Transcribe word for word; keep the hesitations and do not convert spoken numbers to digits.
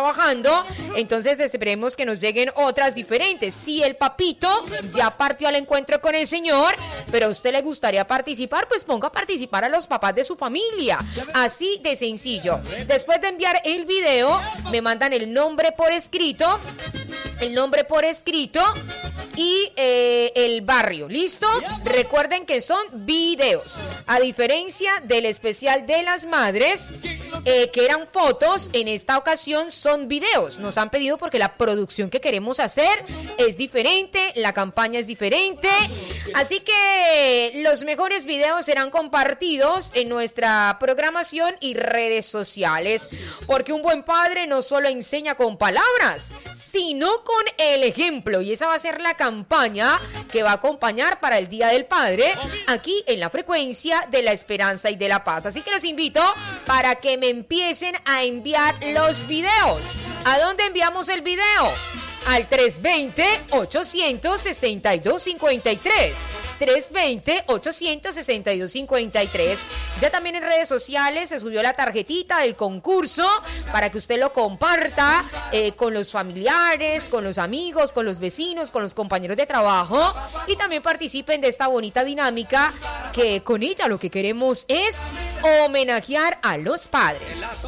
trabajando, entonces esperemos que nos lleguen otras diferentes. Si el papito ya partió al encuentro con el Señor, pero a usted le gustaría participar, pues ponga a participar a los papás de su familia. Así de sencillo. Después de enviar el video, me mandan el nombre por escrito, el nombre por escrito y eh, el barrio. ¿Listo? Recuerden que son videos. A diferencia del especial de las madres, eh, que eran fotos, en esta ocasión son videos. Nos han pedido porque la producción que queremos hacer es diferente, la campaña es diferente. Así que los mejores videos serán compartidos en nuestra programación y redes sociales. Porque un buen padre no solo enseña con palabras, sino con el ejemplo. Y esa va a ser la campaña que va a acompañar para el Día del Padre aquí en la frecuencia de la esperanza y de la paz. Así que los invito para que me empiecen a enviar los videos. ¿A dónde enviamos el video? Al tres dos cero, ocho seis dos, cinco tres. tres dos cero, ocho seis dos, cinco tres. Ya también en redes sociales se subió la tarjetita del concurso para que usted lo comparta eh, con los familiares, con los amigos, con los vecinos, con los compañeros de trabajo, y también participen de esta bonita dinámica que con ella lo que queremos es homenajear a los padres.